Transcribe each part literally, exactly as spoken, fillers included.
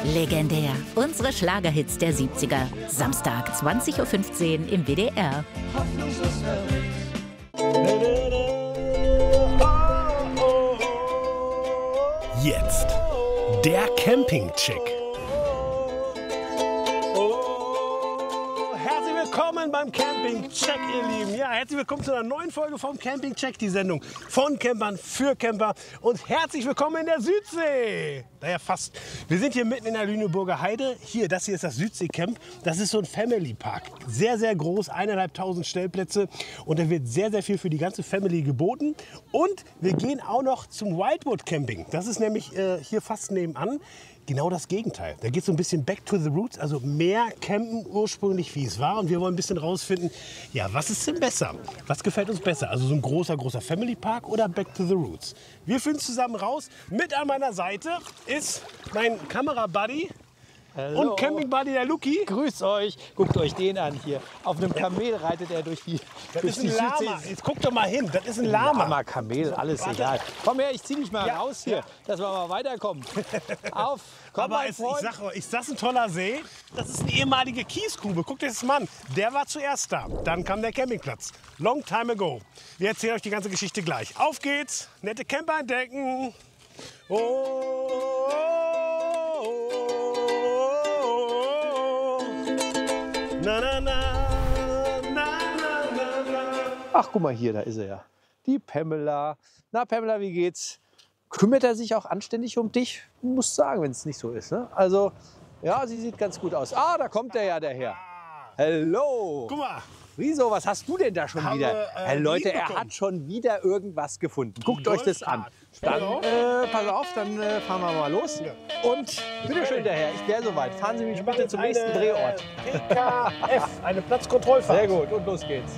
Legendär. Unsere Schlagerhits der siebziger. Samstag, zwanzig Uhr fünfzehn im W D R. Jetzt der Campingcheck. Herzlich willkommen beim Campingcheck, ihr Lieben. Ja, herzlich willkommen zu einer neuen Folge vom Campingcheck, die Sendung von Campern für Camper. Und herzlich willkommen in der Südsee. Naja, fast. Wir sind hier mitten in der Lüneburger Heide. Hier, das hier ist das Südseecamp. Das ist so ein Family Park. Sehr, sehr groß, eineinhalbtausend Stellplätze. Und da wird sehr, sehr viel für die ganze Family geboten. Und wir gehen auch noch zum Wildwood Camping. Das ist nämlich äh, hier fast nebenan. Genau das Gegenteil. Da geht es so ein bisschen back to the roots, also mehr campen ursprünglich, wie es war. Und wir wollen ein bisschen rausfinden, ja, was ist denn besser? Was gefällt uns besser? Also so ein großer, großer Family Park oder back to the roots? Wir finden es zusammen raus. Mit an meiner Seite ist mein Kamerabuddy und Campingbuddy, der Luki. Grüßt euch, guckt euch den an hier. Auf einem Kamel reitet er durch die Das durch ist ein die Lama. Südsee. Jetzt guck doch mal hin, das ist ein Lama. Lama, Kamel, alles egal. Komm her, ich zieh dich mal Ja, raus hier, ja. dass wir mal weiterkommen. Auf, komm Aber mein es, ich Freund. sag euch, ist das ein toller See? Das ist eine ehemalige Kiesgrube. Guckt euch das mal an. Der war zuerst da. Dann kam der Campingplatz. Long time ago. Wir erzählen euch die ganze Geschichte gleich. Auf geht's. Nette Camper entdecken. Oh, oh, oh, oh. Na, na, na, na, na, na, na. Ach, guck mal hier, da ist er ja. Die Pamela. Na Pamela, wie geht's? Kümmert er sich auch anständig um dich? Muss sagen, wenn es nicht so ist. Ne? Also, ja, sie sieht ganz gut aus. Ah, da kommt der ja, der Herr. Hallo. Guck mal. Wieso, was hast du denn da schon Habe, wieder? äh, Hey, Leute, er hinbekommen. hat schon wieder irgendwas gefunden. Guckt euch das an. Dann, Genau. äh, pass auf, dann äh, fahren wir mal los. Und bitteschön, der Herr, ich wäre soweit. Fahren Sie mich bitte zum nächsten Drehort. P K F, eine Platzkontrollfahrt. Sehr gut, und los geht's.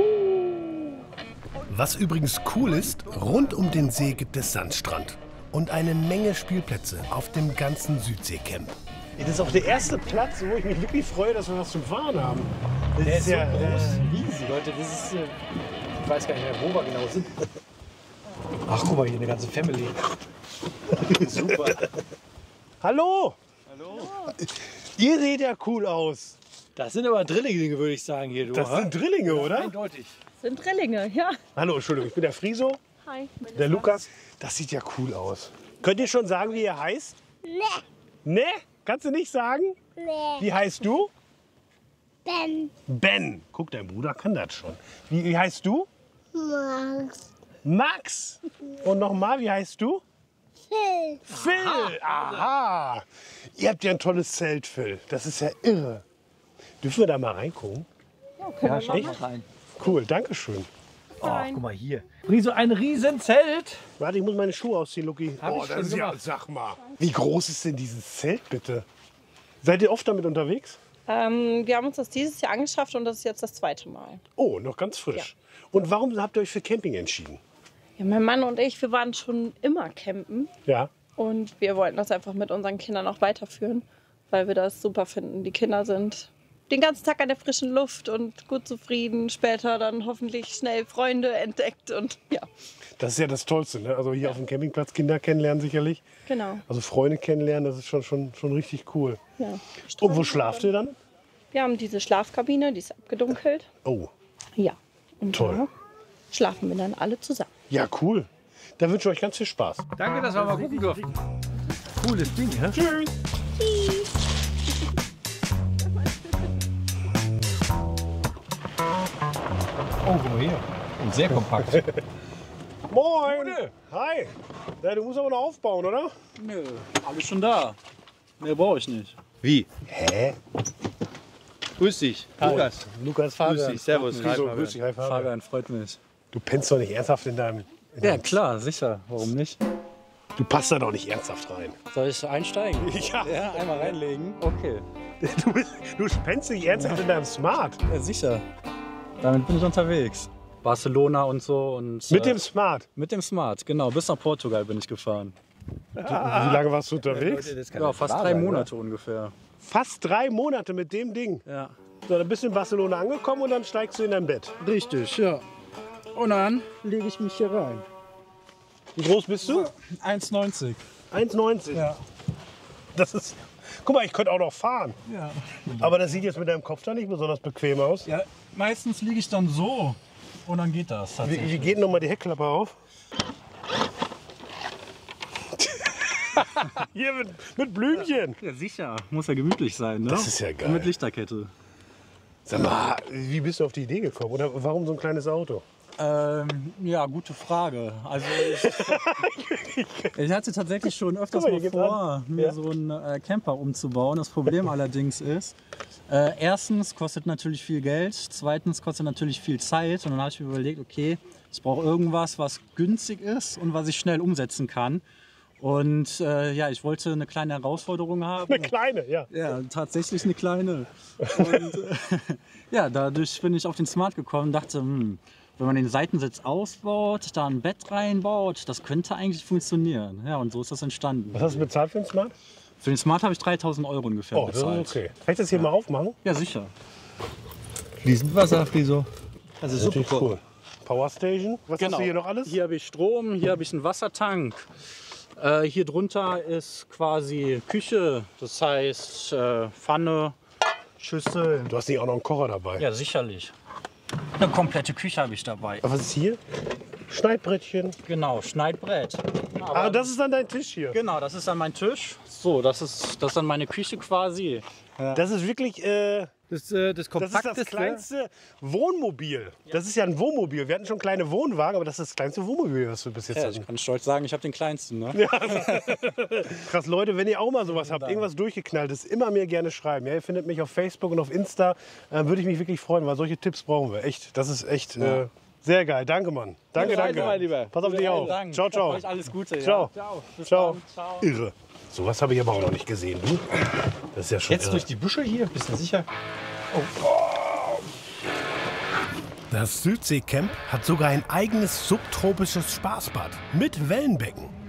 Was übrigens cool ist, rund um den See gibt es Sandstrand und eine Menge Spielplätze auf dem ganzen Südseecamp. Das ist auch der erste Platz, wo ich mich wirklich freue, dass wir was zum Fahren haben. Das Der ist so ja, groß, äh, riesig. Leute, das ist, äh, ich weiß gar nicht mehr, wo wir genau sind. Ach, guck mal, hier eine ganze Family. Super. Hallo! Hallo! Ihr seht ja cool aus. Das sind aber Drillinge, würde ich sagen, hier. Du, Das ha? sind Drillinge, oder? Eindeutig. Sind Drillinge, ja. Hallo, Entschuldigung, ich bin der Friso, Hi. der Lukas. Das sieht ja cool aus. Könnt ihr schon sagen, wie ihr heißt? Nee, Ne? Kannst du nicht sagen? nee. Wie heißt du? Ben Ben. Guck, dein Bruder kann das schon. Wie, wie heißt du? Max. Max. Und nochmal, wie heißt du? Phil. Phil. Aha. Ihr habt ja ein tolles Zelt, Phil. Das ist ja irre. Dürfen wir da mal reingucken? Ja, schau Echt? mal rein. Cool, danke schön. Oh, guck mal hier. Riso, ein Riesenzelt. Warte, ich muss meine Schuhe ausziehen, Luki. Hab Oh, ich das schon ist ja, gemacht. sag mal. Wie groß ist denn dieses Zelt, bitte? Seid ihr oft damit unterwegs? Ähm, wir haben uns das dieses Jahr angeschafft und das ist jetzt das zweite Mal. Oh, noch ganz frisch. Und warum habt ihr euch für Camping entschieden? Ja, mein Mann und ich, wir waren schon immer campen Ja. und wir wollten das einfach mit unseren Kindern auch weiterführen, weil wir das super finden. Die Kinder sind den ganzen Tag an der frischen Luft und gut zufrieden. Später dann hoffentlich schnell Freunde entdeckt und ja, Das ist ja das Tollste, ne? Also hier auf dem Campingplatz Kinder kennenlernen sicherlich. genau. Also Freunde kennenlernen, das ist schon, schon, schon richtig cool. Ja. Und wo schlaft ihr dann? Wir haben diese Schlafkabine, die ist abgedunkelt. Oh, Ja, und Toll. da schlafen wir dann alle zusammen. ja cool. Da wünsche ich euch ganz viel Spaß. Danke, dass wir mal gucken durften. Cooles Ding, ja? Tschüss. Oh, guck mal hier. Und sehr kompakt. Moin. Hi. Ja, du musst aber noch aufbauen, oder? Nö, alles schon da. Mehr brauche ich nicht. Wie? Hä? Grüß dich, Lukas. Lukas, Grüß Fabian. dich, servus. Wieso? Grüß dich, hi Fabian. Fabian, freut mich. Du pennst doch nicht ernsthaft in deinem... In Ja, deinem klar, sicher. Warum nicht? Du passt da doch nicht ernsthaft rein. Soll ich einsteigen? Ja. Ja, einmal reinlegen. Okay. Du, bist, du pennst nicht ernsthaft in deinem Smart. Ja, sicher. Damit bin ich unterwegs. Barcelona und so. Und, Mit äh, dem Smart. mit dem Smart, genau. Bis nach Portugal bin ich gefahren. Wie lange warst du unterwegs? Ja, fast drei Monate ungefähr. Fast drei Monate mit dem Ding. Ja. So, dann bist du in Barcelona angekommen und dann steigst du in dein Bett. Richtig, ja. Und dann lege ich mich hier rein. Wie groß bist du? eins neunzig. eins neunzig. Ja. Das ist, Guck mal, ich könnte auch noch fahren. Ja. Aber das sieht jetzt mit deinem Kopf da nicht besonders bequem aus. Ja, meistens liege ich dann so und dann geht das Wie, tatsächlich. wie geht denn noch mal die Heckklappe auf? Hier mit, mit Blümchen. Ja, sicher. Muss ja gemütlich sein, ne? Das ist ja geil. Und mit Lichterkette. Sag mal, wie bist du auf die Idee gekommen? Oder warum so ein kleines Auto? Ähm, ja, gute Frage. Also ich, ich hatte tatsächlich schon öfters Guck mal, mal hier geht's vor, an. mir Ja. so einen äh, Camper umzubauen. Das Problem allerdings ist, äh, erstens kostet natürlich viel Geld, zweitens kostet natürlich viel Zeit. Und dann habe ich mir überlegt, okay, ich brauche irgendwas, was günstig ist und was ich schnell umsetzen kann. Und äh, ja, ich wollte eine kleine Herausforderung haben. Eine kleine, ja. Ja, tatsächlich eine kleine. Und äh, ja, dadurch bin ich auf den Smart gekommen und dachte, hm, wenn man den Seitensitz ausbaut, da ein Bett reinbaut, das könnte eigentlich funktionieren. Ja, und so ist das entstanden. Was hast du bezahlt für den Smart? Für den Smart habe ich dreitausend Euro ungefähr Oh, das ist bezahlt. okay. Kann ich das hier mal aufmachen? Ja, sicher. Fließend Wasser, Friso. Das ist Natürlich cool. Powerstation. Was hast du hier noch alles? Hier habe ich Strom, hier habe ich einen Wassertank. Äh, hier drunter ist quasi Küche, das heißt äh, Pfanne, Schüssel. Du hast nicht auch noch einen Kocher dabei. Ja, sicherlich. Eine komplette Küche habe ich dabei. Was ist hier? Schneidbrettchen. Genau, Schneidbrett. Aber Ah, das ist dann dein Tisch hier. Genau, das ist dann mein Tisch. So, das ist, das ist dann meine Küche quasi. Das ist wirklich äh, Das, äh, das das, ist kompakteste. das kleinste Wohnmobil. Das ist ja ein Wohnmobil. Wir hatten schon kleine Wohnwagen, aber das ist das kleinste Wohnmobil, was wir bis jetzt Ja, ich hatten. kann stolz sagen, ich habe den kleinsten. Ne? Krass, Leute, wenn ihr auch mal sowas habt, irgendwas durchgeknalltes, immer mir gerne schreiben. Ja, ihr findet mich auf Facebook und auf Insta. Äh, Würde ich mich wirklich freuen, weil solche Tipps brauchen wir. Echt, das ist echt äh, sehr geil. Danke, Mann. Danke, Gute danke. Reise, mein Lieber. Pass auf dich auf. Dank. Ciao, ciao. Euch alles Gute. Ciao. Ja. Ciao. Bis Ciao. dann. Ciao. Irre. Sowas habe ich aber auch noch nicht gesehen. Du? Das ist ja schon Jetzt irre. durch die Büsche hier, bist du sicher? Das Südseecamp hat sogar ein eigenes subtropisches Spaßbad mit Wellenbecken.